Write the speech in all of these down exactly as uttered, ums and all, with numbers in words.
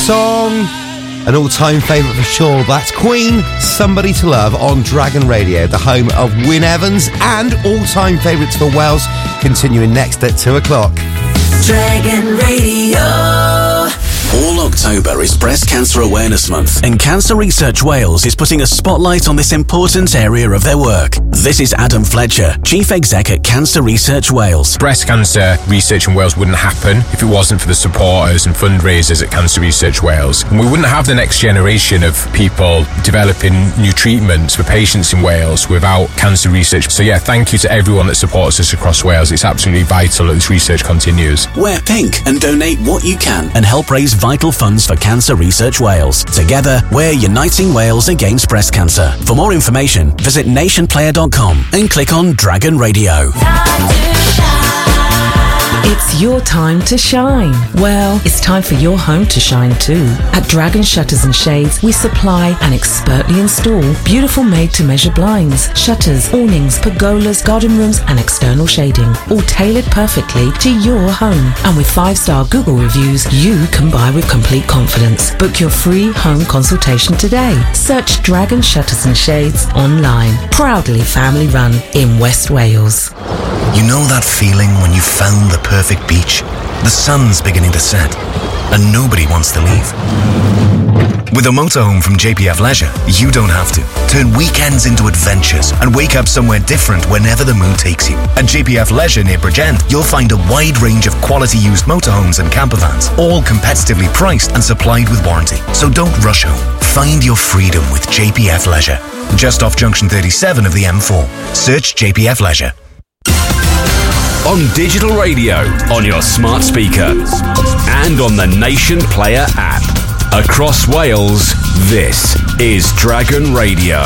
song. An all-time favourite for sure. That's Queen, Somebody to Love on Dragon Radio, the home of Wyn Evans, and all-time favourites for Wales, continuing next at two o'clock. Dragon Radio. All October is Breast Cancer Awareness Month, and Cancer Research Wales is putting a spotlight on this important area of their work. This is Adam Fletcher, Chief Exec at Cancer Research Wales. Breast cancer research in Wales wouldn't happen if it wasn't for the supporters and fundraisers at Cancer Research Wales. And we wouldn't have the next generation of people developing new treatments for patients in Wales without cancer research. So yeah, thank you to everyone that supports us across Wales. It's absolutely vital that this research continues. Wear pink and donate what you can and help raise vital funds for Cancer Research Wales. Together, we're uniting Wales against breast cancer. For more information, visit nation player dot com and click on Dragon Radio. It's your time to shine. Well, it's time for your home to shine too. At Dragon Shutters and Shades, we supply and expertly install beautiful made-to-measure blinds, shutters, awnings, pergolas, garden rooms and external shading, all tailored perfectly to your home. And with five-star Google reviews, you can buy with complete confidence. Book your free home consultation today. Search Dragon Shutters and Shades online. Proudly family run in West Wales. You know that feeling when you found the perfect beach? The sun's beginning to set, and nobody wants to leave. With a motorhome from J P F Leisure, you don't have to. Turn weekends into adventures and wake up somewhere different whenever the mood takes you. At J P F Leisure near Bridgend, you'll find a wide range of quality used motorhomes and campervans, all competitively priced and supplied with warranty. So don't rush home. Find your freedom with J P F Leisure. Just off junction thirty-seven of the M four. Search J P F Leisure. On digital radio, on your smart speaker, and on the Nation Player app. Across Wales, this is Dragon Radio.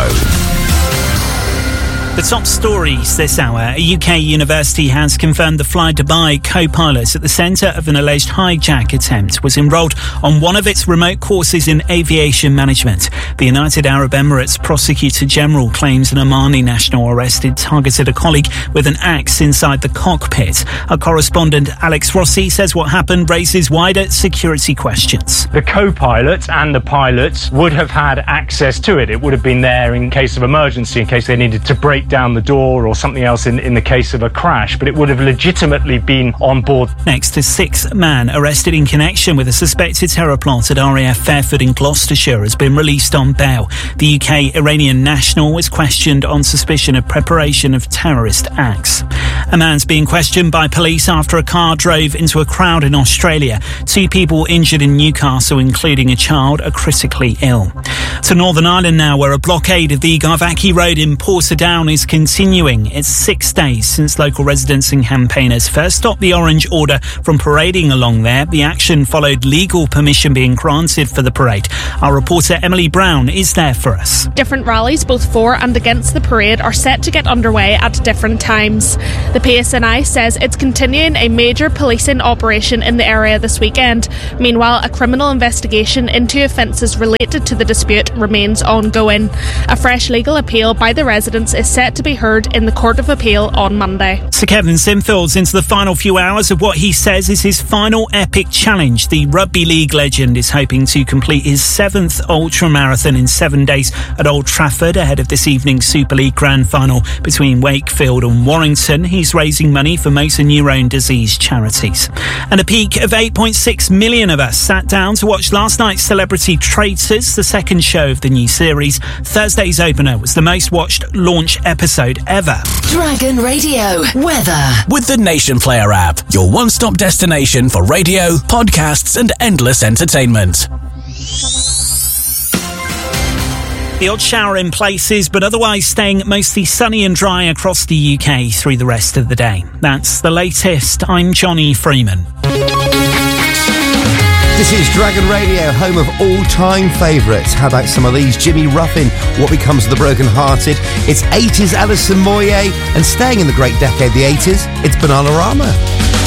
The top stories this hour. A U K university has confirmed the Fly Dubai co-pilot at the centre of an alleged hijack attempt was enrolled on one of its remote courses in aviation management. The United Arab Emirates Prosecutor General claims an Omani national arrested targeted a colleague with an axe inside the cockpit. Our correspondent Alex Rossi says what happened raises wider security questions. The co-pilot and the pilots would have had access to it. It would have been there in case of emergency, in case they needed to break down the door or something else in, in the case of a crash, but it would have legitimately been on board. Next, a sixth man arrested in connection with a suspected terror plot at R A F Fairford in Gloucestershire has been released on bail. The U K Iranian national was questioned on suspicion of preparation of terrorist acts. A man's being questioned by police after a car drove into a crowd in Australia. Two people injured in Newcastle, including a child, are critically ill. To Northern Ireland now, where a blockade of the Garvackie Road in Portadown is continuing. It's six days since local residents and campaigners first stopped the orange order from parading along there. The action followed legal permission being granted for the parade. Our reporter Emily Brown is there for us. Different rallies, both for and against the parade, are set to get underway at different times. The P S N I says it's continuing a major policing operation in the area this weekend. Meanwhile, a criminal investigation into offences related to the dispute remains ongoing. A fresh legal appeal by the residents is set to be heard in the Court of Appeal on Monday. Sir Kevin Sinfield's into the final few hours of what he says is his final epic challenge. The rugby league legend is hoping to complete his seventh ultramarathon in seven days at Old Trafford ahead of this evening's Super League Grand Final between Wakefield and Warrington. He's raising money for motor neurone disease charities. And a peak of eight point six million of us sat down to watch last night's Celebrity Traitors, the second show of the new series. Thursday's opener was the most watched launch episode ever. Dragon Radio weather with the Nation Player app, your one-stop destination for radio, podcasts and endless entertainment. The odd shower in places, but otherwise staying mostly sunny and dry across the U K through the rest of the day. That's the latest. I'm Johnny Freeman. This is Dragon Radio, home of all-time favourites. How about some of these? Jimmy Ruffin, What Becomes of the Broken Hearted. It's eighties Alison Moyet, and staying in the great decade, the eighties, it's Bananarama.